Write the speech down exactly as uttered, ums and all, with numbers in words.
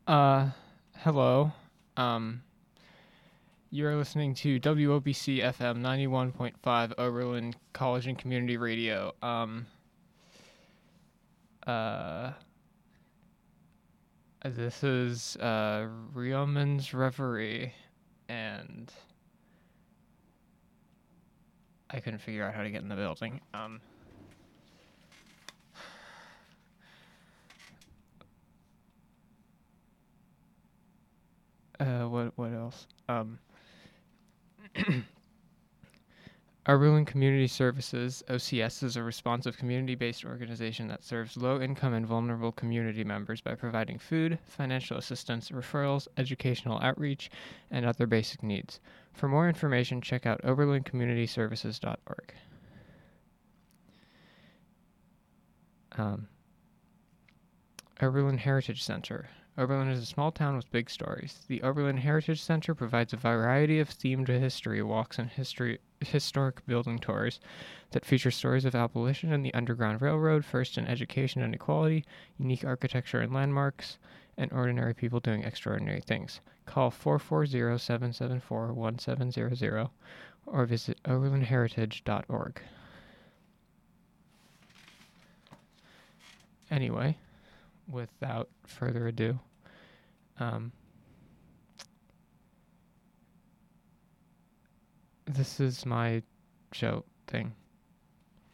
Uh, hello. Um, you are listening to W O B C F M ninety-one point five Oberlin College and Community Radio. Um, uh, this is uh, Rieman's Reverie, and I couldn't figure out how to get in the building. Um, uh, what what else? Um. Oberlin Community Services, O C S, is a responsive community-based organization that serves low-income and vulnerable community members by providing food, financial assistance, referrals, educational outreach, and other basic needs. For more information, check out oberlin community services dot org. Um, Oberlin Heritage Center. Oberlin is a small town with big stories. The Oberlin Heritage Center provides a variety of themed history walks and history, historic building tours that feature stories of abolition and the Underground Railroad, first in education and equality, unique architecture and landmarks, and ordinary people doing extraordinary things. Call four four zero, seven seven four, one seven zero zero or visit oberlin heritage dot org. Anyway, without further ado, um, this is my show thing.